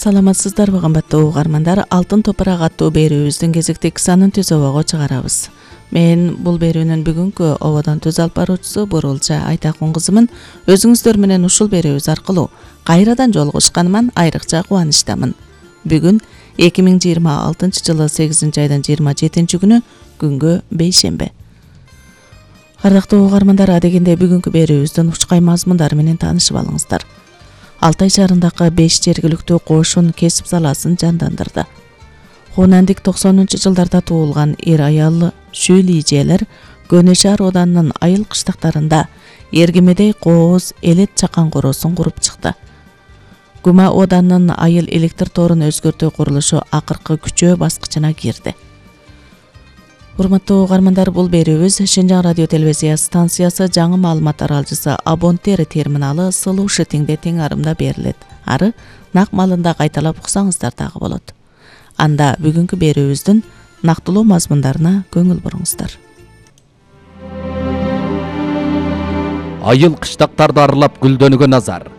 Саламатсыздарбы кымбаттуу угармандар, Алтын топурак аттуу берүүбүздүн кезектеги санын түз обого чыгарабыз. Мен бул берүүнүн бүгүнкү ободон түз алып баруучусу Бурулча Айтакун кызымын. Өзүңүздөр менен ушул берүүбүз аркылуу кайрадан жолугушканыма айрыкча кубанычтамын. Бүгүн 2026 жылы 8-айдын 27 күнү күнгө бейшемби. Ардактуу угармандар, адегенде бүгүнкү берүүбүздүн учкай мазмундары менен таанышып алыңыздар. Алтай шаарындагы 5 жергиликтүү кошун кесип саласын жандандырды. Хунандик 90-жылдарда туулган эр аялы шүүлийжелер Көнө шаар оданынын айыл кыштактарында Эргемедей кооз элет чакан короосун куруп чыкты. Гума оданынын айыл электр торун өзгөртүү курулушу акыркы күчөө баскычына кирди. Урматтуу угармандар, бул берүүбүз Шенжаң радио телевизия станциясы жаңы маалымат аралжысы Абонтер терминалы сылуу шитиңде тең арымда берилет. Ары нак малында кайталап уксаңыздар дагы болот. Анда бүгүнкү берүүбүздүн нактылуу мазмундарына көңүл буруңуздар. Айыл кыштактарды аралап гүлдөнгөн назар.